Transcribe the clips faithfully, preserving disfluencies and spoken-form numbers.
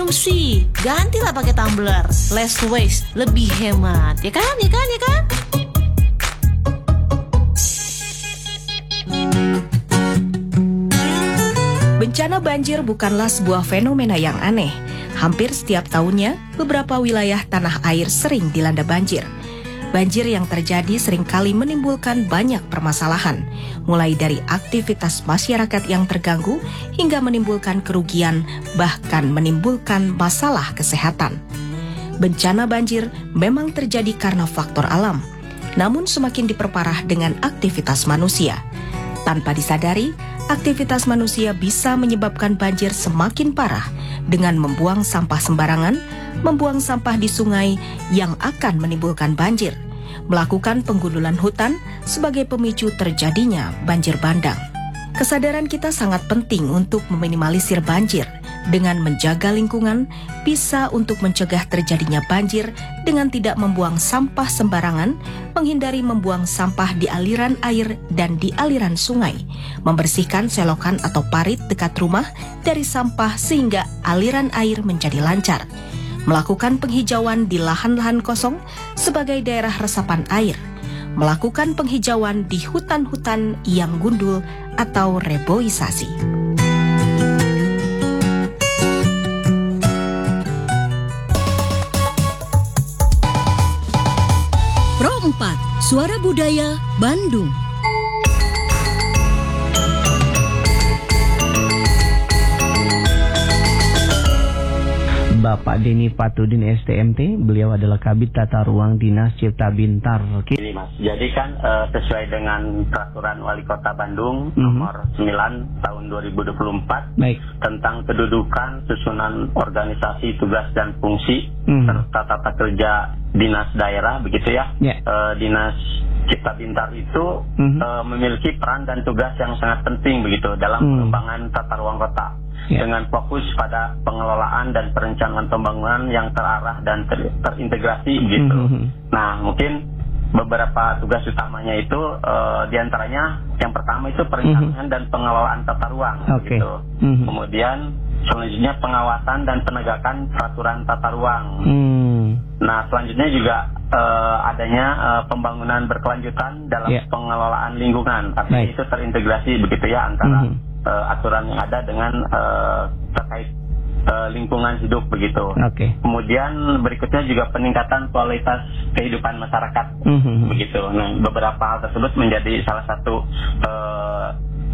M C, gantilah pakai tumbler. Less waste, lebih hemat. Ya kan, ya kan, ya kan? Bencana banjir bukanlah sebuah fenomena yang aneh. Hampir setiap tahunnya, beberapa wilayah tanah air sering dilanda banjir. Banjir yang terjadi seringkali menimbulkan banyak permasalahan, mulai dari aktivitas masyarakat yang terganggu hingga menimbulkan kerugian, bahkan menimbulkan masalah kesehatan. Bencana banjir memang terjadi karena faktor alam, namun semakin diperparah dengan aktivitas manusia. Tanpa disadari, aktivitas manusia bisa menyebabkan banjir semakin parah dengan membuang sampah sembarangan, membuang sampah di sungai yang akan menimbulkan banjir, melakukan penggundulan hutan sebagai pemicu terjadinya banjir bandang. Kesadaran kita sangat penting untuk meminimalisir banjir. Dengan menjaga lingkungan, bisa untuk mencegah terjadinya banjir dengan tidak membuang sampah sembarangan, menghindari membuang sampah di aliran air dan di aliran sungai, membersihkan selokan atau parit dekat rumah dari sampah sehingga aliran air menjadi lancar, melakukan penghijauan di lahan-lahan kosong sebagai daerah resapan air, melakukan penghijauan di hutan-hutan yang gundul atau reboisasi. Pro empat, Suara Budaya Bandung. Bapak Denny Patudin S T M T, beliau adalah Kabid Tata Ruang Dinas Cipta Bintar. Ini Mas, jadi kan uh, sesuai dengan Peraturan Wali Kota Bandung mm-hmm. nomor sembilan tahun dua ribu dua puluh empat Baik. tentang kedudukan, susunan organisasi, tugas dan fungsi mm-hmm. serta tata kerja dinas daerah, begitu ya. Yeah. Uh, dinas Cipta Bintar itu mm-hmm. uh, memiliki peran dan tugas yang sangat penting begitu dalam mm. pengembangan tata ruang kota. Yeah. Dengan fokus pada pengelolaan dan perencanaan pembangunan yang terarah dan ter terintegrasi begitu. Mm-hmm. Nah, mungkin beberapa tugas utamanya itu uh, diantaranya yang pertama itu perencanaan mm-hmm. dan pengelolaan tata ruang okay. gitu. Mm-hmm. Kemudian selanjutnya pengawasan dan penegakan peraturan tata ruang. Mm. Nah, selanjutnya juga uh, adanya uh, pembangunan berkelanjutan dalam yeah. pengelolaan lingkungan. Artinya itu terintegrasi begitu ya antara mm-hmm. Uh, aturan yang ada dengan uh, terkait uh, lingkungan hidup begitu. Okay. Kemudian berikutnya juga peningkatan kualitas kehidupan masyarakat mm-hmm. begitu. Nah, beberapa hal tersebut menjadi salah satu uh,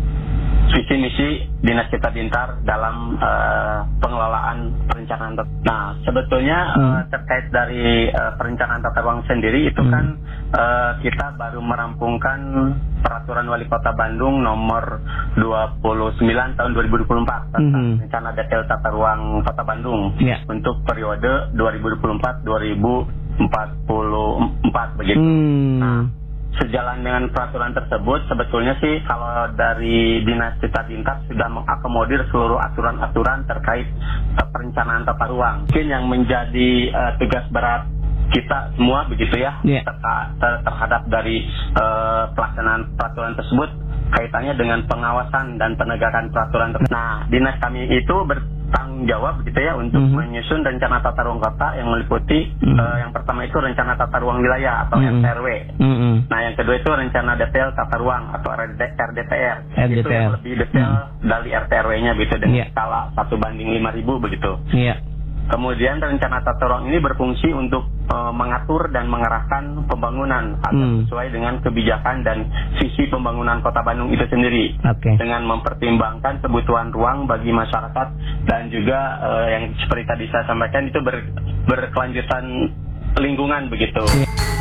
visi misi Dinas Cipta Bintar dalam uh, pengelolaan perencanaan. Nah, sebetulnya hmm. uh, terkait dari uh, perencanaan tata ruang sendiri itu hmm. kan uh, kita baru merampungkan Peraturan Wali Kota Bandung nomor dua puluh sembilan tahun dua ribu dua puluh empat tentang hmm. rencana detail tata ruang Kota Bandung yeah. untuk periode dua ribu dua puluh empat sampai dua ribu empat puluh empat begitu. Hmm. Nah, sejalan dengan peraturan tersebut, sebetulnya sih kalau dari Dinas Cipta Bintar sudah mengakomodir seluruh aturan-aturan terkait uh, perencanaan tata ruang. Mungkin yang menjadi uh, tugas berat kita semua begitu ya, yeah. ter ter terhadap dari uh, pelaksanaan peraturan tersebut kaitannya dengan pengawasan dan penegakan peraturan tersebut. Nah, dinas kami itu bertanggung jawab begitu ya untuk mm-hmm. menyusun rencana tata ruang kota yang meliputi mm-hmm. uh, yang pertama itu rencana tata ruang wilayah atau mm-hmm. R T R W. Mm-hmm. Nah, yang kedua itu rencana detail tata ruang atau R D T R. R D T R. Itu yang lebih detail mm-hmm. dari R T R W-nya gitu dengan yeah. skala satu banding lima ribu begitu. Iya. Yeah. Kemudian rencana tata ruang ini berfungsi untuk uh, mengatur dan mengarahkan pembangunan agar hmm. sesuai dengan kebijakan dan visi pembangunan Kota Bandung itu sendiri. Okay. Dengan mempertimbangkan kebutuhan ruang bagi masyarakat dan juga uh, yang seperti tadi saya sampaikan itu ber, berkelanjutan lingkungan begitu. Yeah.